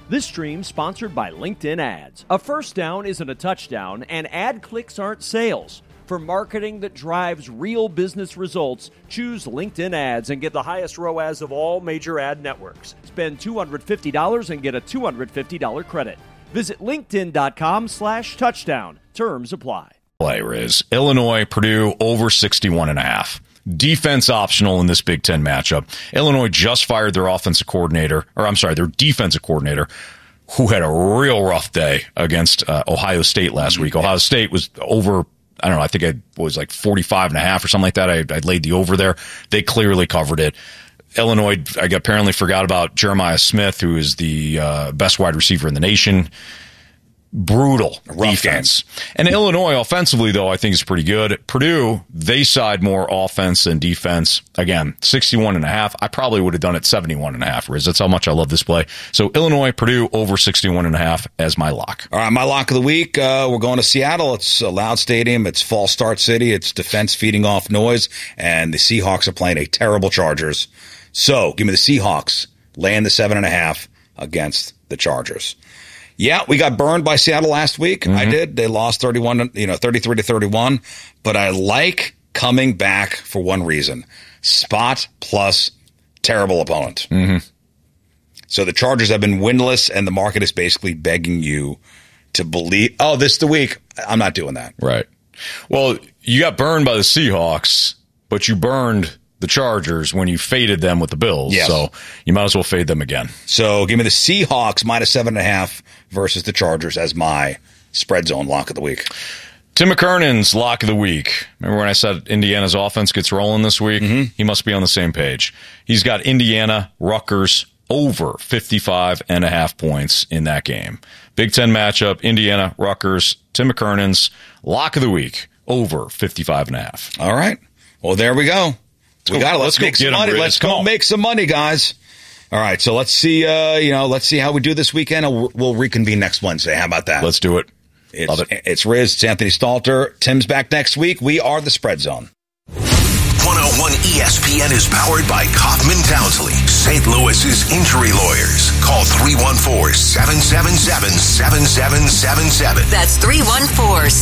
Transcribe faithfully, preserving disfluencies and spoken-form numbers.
This stream sponsored by LinkedIn Ads. A first down isn't a touchdown, and ad clicks aren't sales. For marketing that drives real business results, choose LinkedIn Ads and get the highest R O A S of all major ad networks. Spend two hundred fifty dollars and get a two hundred fifty dollars credit. Visit linkedin.com slash touchdown. Terms apply. Play, Riz. Illinois, Purdue, over sixty-one and a half. Defense optional in this Big Ten matchup. Illinois just fired their offensive coordinator, or I'm sorry, their defensive coordinator, who had a real rough day against uh, Ohio State last week. Ohio State was over, I don't know, I think it was like forty-five and a half or something like that. I, I laid the over there. They clearly covered it. Illinois, I apparently forgot about Jeremiah Smith, who is the uh, best wide receiver in the nation. Brutal defense. And Illinois offensively, though, I think is pretty good. Purdue, they side more offense than defense. Again, sixty-one and a half. I probably would have done it seventy-one and a half, Riz. That's how much I love this play. So Illinois, Purdue over sixty-one and a half as my lock. All right, my lock of the week. Uh, we're going to Seattle. It's a loud stadium. It's false start city. It's defense feeding off noise. And the Seahawks are playing a terrible Chargers. So give me the Seahawks laying the seven and a half against the Chargers. Yeah, we got burned by Seattle last week. Mm-hmm. I did. They lost thirty-one, you know, thirty-three to thirty-one. But I like coming back for one reason: spot plus terrible opponent. Mm-hmm. So the Chargers have been winless, and the market is basically begging you to believe. Oh, this is the week. I'm not doing that. Right. Well, you got burned by the Seahawks, but you burned the Chargers when you faded them with the Bills. Yes. So you might as well fade them again. So give me the Seahawks minus seven and a half versus the Chargers as my spread zone lock of the week. Tim McKernan's lock of the week. Remember when I said Indiana's offense gets rolling this week? Mm-hmm. He must be on the same page. He's got Indiana, Rutgers over fifty-five and a half points in that game. Big Ten matchup, Indiana, Rutgers, Tim McKernan's lock of the week over fifty-five and a half. All right. Well, there we go. Let's we go, got to let's let's, let's make some money. Him, let's Come go on. make some money, guys. All right. So let's see. Uh, you know, let's see how we do this weekend. We'll, we'll reconvene next Wednesday. How about that? Let's do it. It's, Love it. It's Riz. It's Anthony Stalter. Tim's back next week. We are the Spread Zone. one oh one E S P N is powered by Kaufman Townsley, Saint Louis's injury lawyers. Call three one four, seven seven seven, seven seven seven seven. That's three one four